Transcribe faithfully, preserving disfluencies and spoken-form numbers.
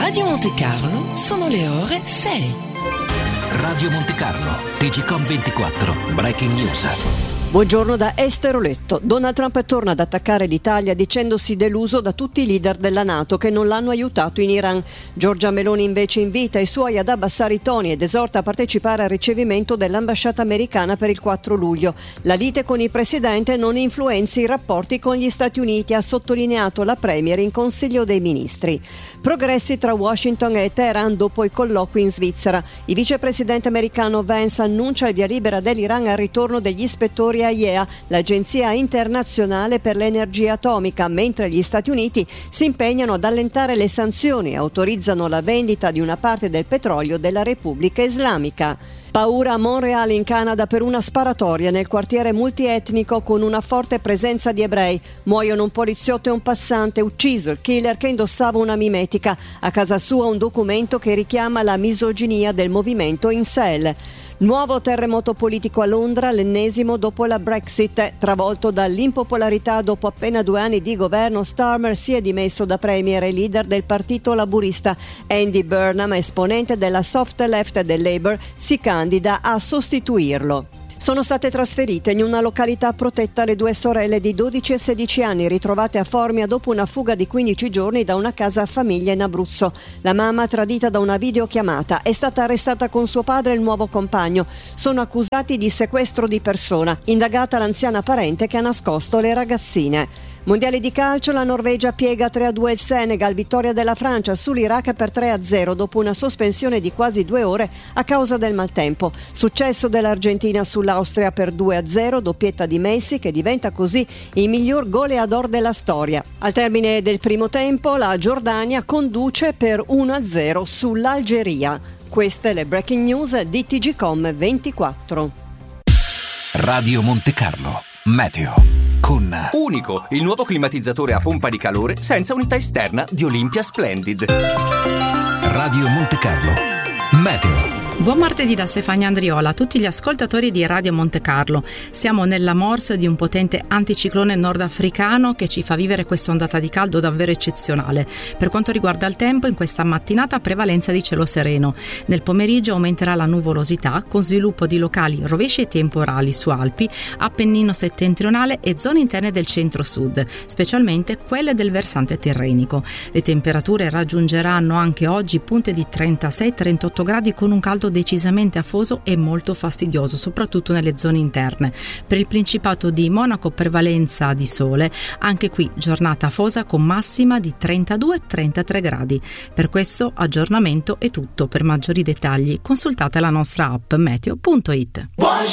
Radio Monte Carlo sono le ore sei. Radio Monte Carlo, T G Com ventiquattro, Breaking News. Buongiorno da Esther Oletto. Donald Trump torna ad attaccare l'Italia dicendosi deluso da tutti i leader della NATO che non l'hanno aiutato in Iran. Giorgia Meloni invece invita i suoi ad abbassare i toni ed esorta a partecipare al ricevimento dell'ambasciata americana per il quattro luglio. La lite con il presidente non influenzi i rapporti con gli Stati Uniti, ha sottolineato la Premier in Consiglio dei Ministri. Progressi tra Washington e Teheran dopo i colloqui in Svizzera. Il vicepresidente americano Vance annuncia il via libera dell'Iran al ritorno degli ispettori A I E A, l'Agenzia internazionale per l'energia atomica, mentre gli Stati Uniti si impegnano ad allentare le sanzioni e autorizzano la vendita di una parte del petrolio della Repubblica Islamica. Paura a Montreal in Canada per una sparatoria nel quartiere multietnico con una forte presenza di ebrei. Muoiono un poliziotto e un passante, ucciso il killer che indossava una mimetica. A casa sua un documento che richiama la misoginia del movimento Incel. Nuovo terremoto politico a Londra, l'ennesimo dopo la Brexit. Travolto dall'impopolarità dopo appena due anni di governo, Starmer si è dimesso da premier e leader del partito laburista. Andy Burnham, esponente della soft left del Labour, si candida a sostituirlo. Sono state trasferite in una località protetta le due sorelle di dodici e sedici anni ritrovate a Formia dopo una fuga di quindici giorni da una casa famiglia in Abruzzo. La mamma, tradita da una videochiamata, è stata arrestata con suo padre e il nuovo compagno. Sono accusati di sequestro di persona, indagata l'anziana parente che ha nascosto le ragazzine. Mondiali di calcio, la Norvegia piega tre a due il Senegal, vittoria della Francia sull'Iraq per tre a zero dopo una sospensione di quasi due ore a causa del maltempo. Successo dell'Argentina sull'Austria per due a zero, doppietta di Messi che diventa così il miglior goleador della storia. Al termine del primo tempo la Giordania conduce per uno a zero sull'Algeria. Queste le breaking news di T G Com ventiquattro. Radio Monte Carlo, Meteo. Con Unico, il nuovo climatizzatore a pompa di calore senza unità esterna di Olympia Splendid. Radio Monte Carlo, Meteo. Buon martedì da Stefania Andriola a tutti gli ascoltatori di Radio Monte Carlo. Siamo nella morsa di un potente anticiclone nordafricano che ci fa vivere questa ondata di caldo davvero eccezionale. Per quanto riguarda il tempo, in questa mattinata prevalenza di cielo sereno. Nel pomeriggio aumenterà la nuvolosità con sviluppo di locali rovesci e temporali su Alpi, Appennino settentrionale e zone interne del centro-sud, specialmente quelle del versante tirrenico. Le temperature raggiungeranno anche oggi punte di trentasei trentotto gradi con un caldo decisamente afoso e molto fastidioso, soprattutto nelle zone interne. Per il Principato di Monaco prevalenza di sole, anche qui giornata afosa con massima di trentadue trentatré gradi. Per questo aggiornamento è tutto. Per maggiori dettagli consultate la nostra app meteo punto it.